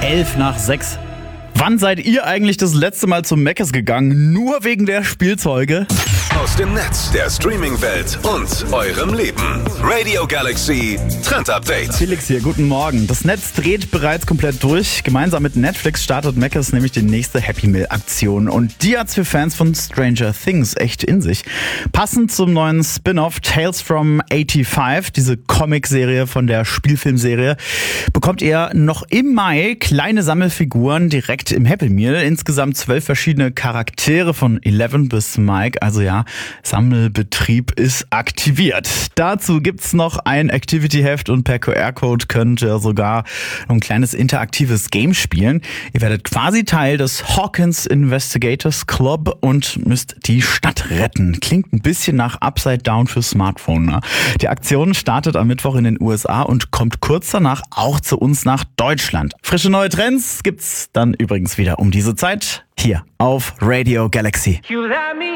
11:05. Wann seid ihr eigentlich das letzte Mal zum Mc's gegangen? Nur wegen der Spielzeuge? Aus dem Netz, der Streaming-Welt und eurem Leben. Radio Galaxy Trend Update. Felix hier, guten Morgen. Das Netz dreht bereits komplett durch. Gemeinsam mit Netflix startet Mc's nämlich die nächste Happy Meal Aktion. Und die hat's für Fans von Stranger Things echt in sich. Passend zum neuen Spin-off Tales from 85, diese Comic-Serie von der Spielfilmserie, bekommt ihr noch im Mai kleine Sammelfiguren direkt im Happy Meal. Insgesamt 12 verschiedene Charaktere von 11 bis Mike. Also ja, Sammelbetrieb ist aktiviert. Dazu gibt's noch ein Activity-Heft und per QR-Code könnt ihr sogar noch ein kleines interaktives Game spielen. Ihr werdet quasi Teil des Hawkins Investigators Club und müsst die Stadt retten. Klingt ein bisschen nach Upside Down für Smartphone, ne? Die Aktion startet am Mittwoch in den USA und kommt kurz danach auch zu uns nach Deutschland. Frische neue Trends gibt's dann übrigens wieder um diese Zeit hier auf Radio Galaxy.